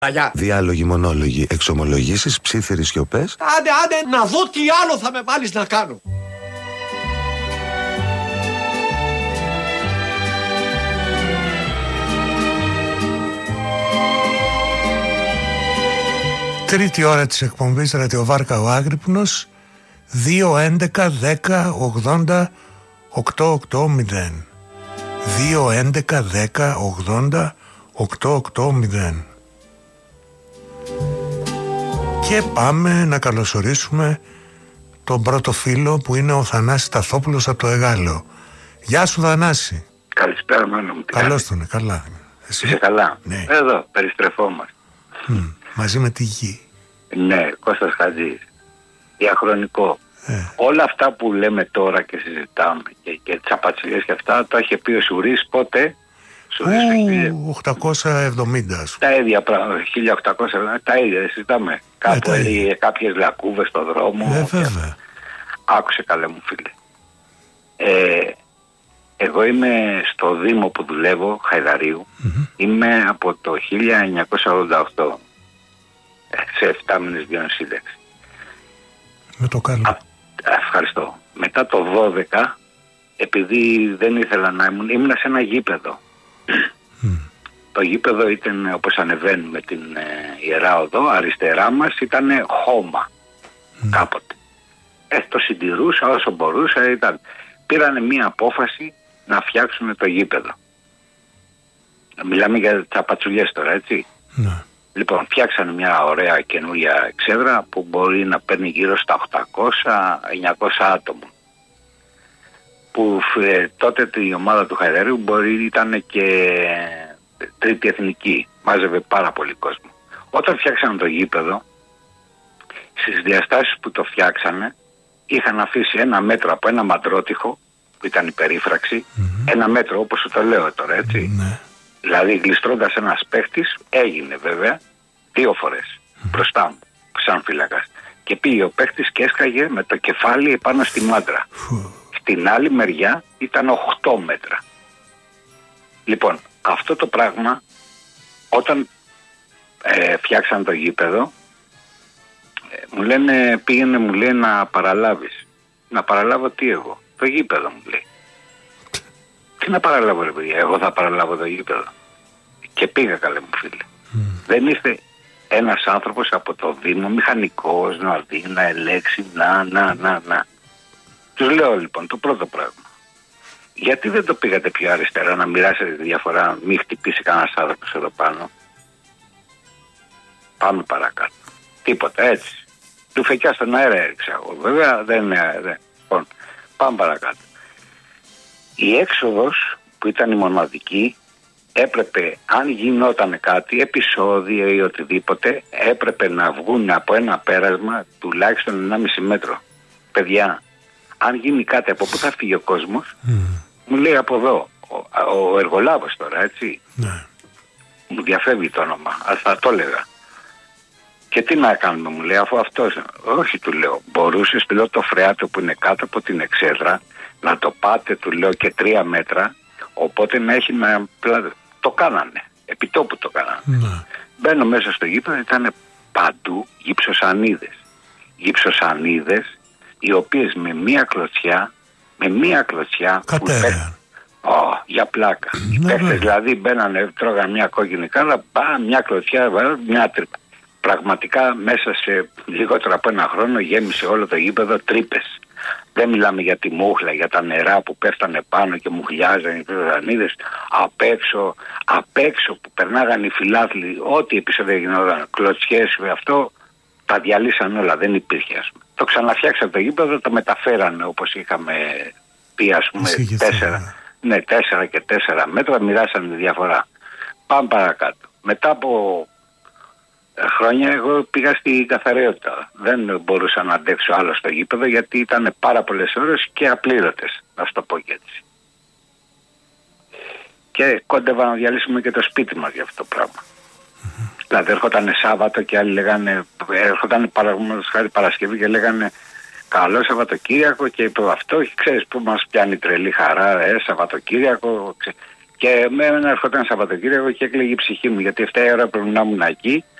Διάλογοι, μονόλογοι, εξομολογήσεις, ψίθυροι σιωπές. Άντε, να δω τι άλλο θα με βάλεις να κάνω. Τρίτη ώρα της εκπομπής Ραδιοβάρκα ο Άγρυπνος. 2-11-10-80-880. 2-11-10-80-880. Και πάμε να καλωσορίσουμε τον πρώτο φίλο που είναι ο Θανάσης Ταθόπουλος από το Εγάλεο. Γεια σου Θανάση. Καλησπέρα μάνα μου. Καλώς τον, καλά. Εσύ? Είσαι καλά? Ναι. Εδώ, περιστρεφόμαστε. Μαζί με τη γη. Ναι, Κώστας Χατζής. Διαχρονικό. Όλα αυτά που λέμε τώρα και συζητάμε και τσαπατσιλιές και αυτά, το είχε πει ο Σουρής πότε? 870 ας πούμε. Τα ίδια πράγματα, 1870, τα ίδια συζητάμε. Κάπου έλεγε κάποιες λακκούβες στο δρόμο. Βέβαια. Άκουσε καλέ μου φίλε. Εγώ είμαι στο Δήμο που δουλεύω, Χαϊδαρίου. Είμαι από το 1988. Σε 7 μήνες βιώνω σύνταξη. Με το καλό. Ευχαριστώ. Μετά το 12, επειδή δεν ήθελα να ήμουν σε ένα γήπεδο. Το γήπεδο ήταν, όπως ανεβαίνουμε την Ιερά Οδό, αριστερά μας ήταν χώμα κάποτε. Το συντηρούσα όσο μπορούσα. Πήρανε μία απόφαση να φτιάξουν το γήπεδο. Μιλάμε για τσαπατσουλιές τώρα, έτσι. Ναι. Λοιπόν, φτιάξανε μια ωραία καινούρια εξέδρα που μπορεί να παίρνει γύρω στα 800-900 άτομα. Που τότε η ομάδα του Χαϊδαρίου ήταν και τρίτη εθνική. Μάζευε πάρα πολύ κόσμο. Όταν φτιάξανε το γήπεδο, στις διαστάσεις που το φτιάξανε, είχαν αφήσει 1 μέτρο από ένα μαντρότυχο, που ήταν η περίφραξη, 1 μέτρο όπως σου το λέω τώρα, έτσι. Ναι. Δηλαδή γλιστρώντας ένας παίχτης, έγινε βέβαια 2 φορές μπροστά μου, σαν φύλακας. Και πήγε ο παίχτης και έσκαγε με το κεφάλι επάνω στη μάντρα. Στην άλλη μεριά ήταν 8 μέτρα. Λοιπόν, αυτό το πράγμα, όταν φτιάξαν το γήπεδο, μου λένε, πήγαινε μου λέει να παραλάβεις. Να παραλάβω τι εγώ? Το γήπεδο μου λέει. Τι να παραλάβω ρε παιδιά, εγώ θα παραλάβω το γήπεδο? Και πήγα καλέ μου φίλε. Δεν ήρθε ένας άνθρωπος από το Δήμο, μηχανικός, να δει, να ελέξει, να. Τους λέω λοιπόν το πρώτο πράγμα. Γιατί δεν το πήγατε πιο αριστερά να μοιράσετε τη διαφορά, μην χτυπήσει κανένας άνθρωπος εδώ πάνω? Πάμε παρακάτω. Τίποτα, έτσι. Του φεκιά στον αέρα έριξα εγώ. Βέβαια δεν. Λοιπόν, πάμε παρακάτω. Η έξοδος που ήταν η μοναδική, έπρεπε, αν γινόταν κάτι, επεισόδιο ή οτιδήποτε, έπρεπε να βγουν από ένα πέρασμα τουλάχιστον 1,5 μέτρο. Παιδιά, αν γίνει κάτι, από πού θα φύγει ο κόσμος? Μου λέει από εδώ. Ο εργολάβος τώρα, έτσι. Μου διαφεύγει το όνομα, αλλά θα το έλεγα. Και τι να κάνουμε, μου λέει, αφού αυτός? Όχι, του λέω, μπορούσες, του λέω, το φρεάτο που είναι κάτω από την εξέδρα να το πάτε, του λέω, και 3 μέτρα, οπότε να έχει να... Το κάνανε, επί τόπου το κάνανε. Μπαίνω μέσα στο γήπεδο, ήταν παντού γυψοσανίδες, οι οποίες με μία κλωτσιά κατέβαιναν. Για πλάκα. Οι παίκτες δηλαδή μπαίνανε, τρώγαν μια κόκκινη κάρτα, μια κλωτσιά, μια τρύπα. Πραγματικά μέσα σε λιγότερο από 1 χρόνο γέμισε όλο το γήπεδο τρύπες. Δεν μιλάμε για τη μούχλα, για τα νερά που πέφτανε πάνω και μουχλιάζαν οι πεδανίδες. Απ' έξω που περνάγαν οι φιλάθλοι, ό,τι επεισόδιο γινόταν, κλωτσιές, αυτό, τα διαλύσαν όλα, δεν υπήρχε ας πούμε. Το ξαναφτιάξαν το γήπεδο, το μεταφέρανε όπως είχαμε πει ας πούμε 4 και 4 μέτρα, μοιράσανε τη διαφορά. Πάμε παρακάτω. Μετά από χρόνια εγώ πήγα στην καθαριότητα. Δεν μπορούσα να αντέξω άλλο στο γήπεδο γιατί ήταν πάρα πολλές ώρες και απλήρωτες, να σου το πω και έτσι. Και κόντευα να διαλύσουμε και το σπίτι μας για αυτό το πράγμα. Δηλαδή έρχονταν Σάββατο και άλλοι λέγανε, έρχονταν παραδείγματος χάρη Παρασκευή και λέγανε καλό Σαββατοκύριακο, και είπε αυτό, και ξέρεις που μας πιάνει τρελή χαρά, Σαββατοκύριακο. Και με έρχονταν Σαββατοκύριακο και έκλαιγε η ψυχή μου, γιατί 7 ώρα πρέπει να ήμουν εκεί